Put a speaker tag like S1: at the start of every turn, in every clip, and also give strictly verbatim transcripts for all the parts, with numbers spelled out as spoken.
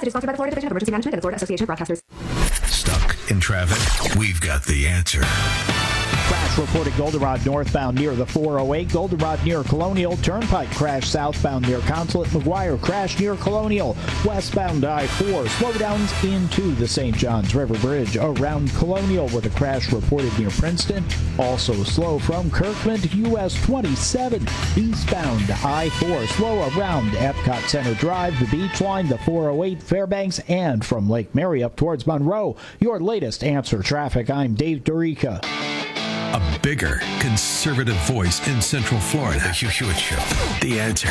S1: message is sponsored by the Florida Division of Emergency Management and the Florida Association of Broadcasters.
S2: Stuck in traffic? We've got the answer.
S3: Crash reported Goldenrod northbound near the four oh eight. Goldenrod near Colonial. Turnpike crash southbound near Consulate. McGuire crash near Colonial. Westbound I four. Slowdowns into the Saint Johns River Bridge around Colonial with a crash reported near Princeton. Also slow from Kirkland to U S twenty-seven. Eastbound I four. Slow around Epcot Center Drive, the Beach Line, the four oh eight, Fairbanks, and from Lake Mary up towards Monroe. Your latest answer traffic. I'm Dave Dorica.
S2: A bigger conservative voice in Central Florida. The Hugh Hewitt Show. The answer.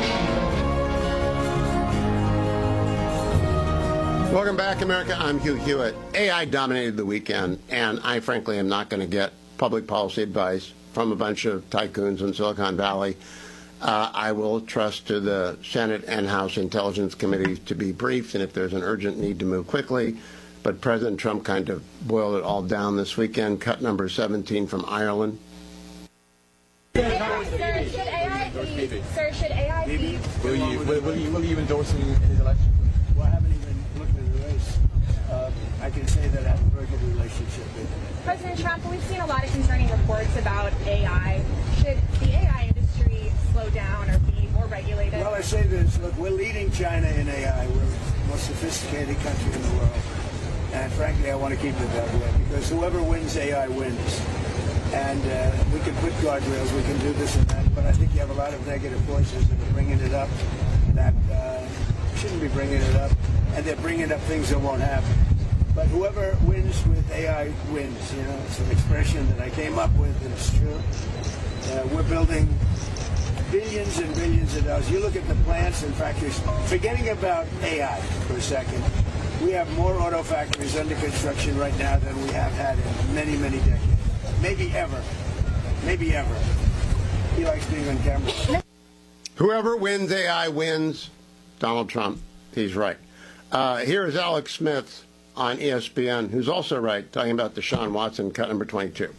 S4: Welcome back, America. I'm Hugh Hewitt. A I dominated the weekend, and I frankly am not going to get public policy advice from a bunch of tycoons in Silicon Valley. Uh, I will trust to the Senate and House Intelligence Committees to be briefed, and if there's an urgent need to move quickly. But President Trump kind of boiled it all down this weekend. Cut number seventeen from Ireland.
S5: Sir, should A I be? Sir, should A I be?
S6: Will you, will, will you, will you endorse him in his election?
S7: Well, I haven't even looked at the race. Uh, I can say that I have a very good relationship with him.
S5: President Trump, we've seen a lot of concerning reports about A I. Should the A I industry slow down or be more regulated?
S7: Well, I say this. Look, we're leading China in A I. We're the most sophisticated country in the world. And frankly, I want to keep it that way because whoever wins A I wins. And uh, we can put guardrails, we can do this and that, but I think you have a lot of negative voices that are bringing it up that uh, shouldn't be bringing it up, and they're bringing up things that won't happen. But whoever wins with A I wins, you know. It's an expression that I came up with, and it's true. Uh, we're building billions and billions of dollars. You look at the plants and factories, forgetting about A I for a second, we have more auto factories under construction right now than we have had in many, many decades. Maybe ever. Maybe ever. He likes being on camera.
S4: Whoever wins A I wins. Donald Trump. He's right. Uh, here is Alex Smith on E S P N, who's also right, talking about Deshaun Watson, cut number twenty-two.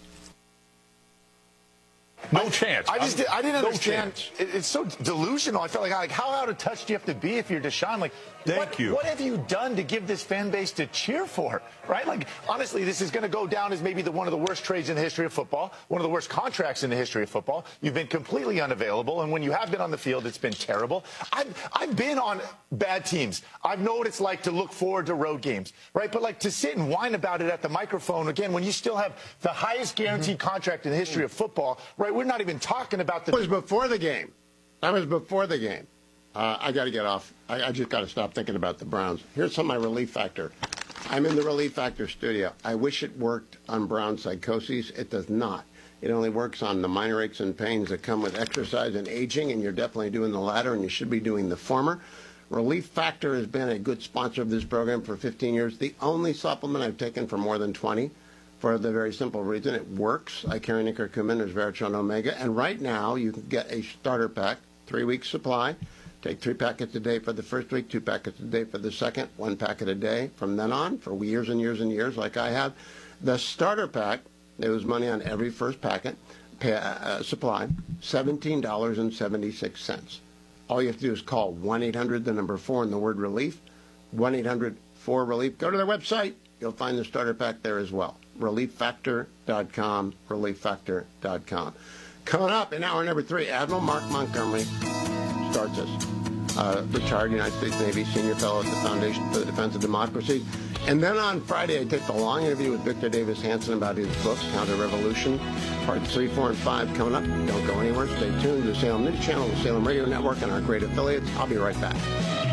S8: No I, chance.
S9: I just did, I didn't
S8: no
S9: understand.
S8: Chance.
S9: It, it's so delusional. I felt like, like how out of touch do you have to be if you're Deshaun? Like,
S8: Thank
S9: what,
S8: you.
S9: What have you done to give this fan base to cheer for? Right? Like, honestly, this is going to go down as maybe the one of the worst trades in the history of football, one of the worst contracts in the history of football. You've been completely unavailable, and when you have been on the field, it's been terrible. I've I've been on bad teams. I know what it's like to look forward to road games, right? But like to sit and whine about it at the microphone again when you still have the highest guaranteed mm-hmm. contract in the history of football, right? We're not even talking about the.
S4: That was before the game. That was before the game. Uh, I got to get off. I, I just got to stop thinking about the Browns. Here's some of my Relief Factor. I'm in the Relief Factor studio. I wish it worked on Brown psychoses. It does not. It only works on the minor aches and pains that come with exercise and aging, and you're definitely doing the latter, and you should be doing the former. Relief Factor has been a good sponsor of this program for fifteen years. The only supplement I've taken for more than twenty, for the very simple reason it works. I carry Curcumin, there's Veritron Omega, and right now you can get a starter pack, three-week supply. Take three packets a day for the first week, two packets a day for the second, one packet a day from then on for years and years and years like I have. The starter pack, there was money on every first packet, pay, uh, supply, seventeen dollars and seventy-six cents. All you have to do is call one eight hundred, the number four, and the word relief, one eight hundred four relief. Go to their website. You'll find the starter pack there as well, relief factor dot com, relief factor dot com. Coming up in hour number three, Admiral Mark Montgomery starts us. Uh, retired United States Navy senior fellow at the Foundation for the Defense of Democracy. And then on Friday, I take the long interview with Victor Davis Hanson about his book, Counter-Revolution, parts three, four, and five coming up. Don't go anywhere. Stay tuned to the Salem News Channel, the Salem Radio Network, and our great affiliates. I'll be right back.